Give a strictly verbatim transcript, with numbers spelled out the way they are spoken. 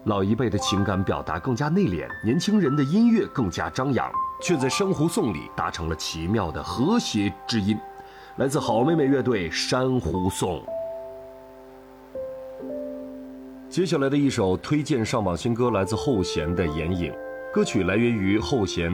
老一辈的情感表达更加内敛，年轻人的音乐更加张扬，却在深湖颂里达成了奇妙的和谐之音。来自好妹妹乐队《珊瑚颂》。接下来的一首推荐上榜新歌来自后弦的《眼影》，歌曲来源于后弦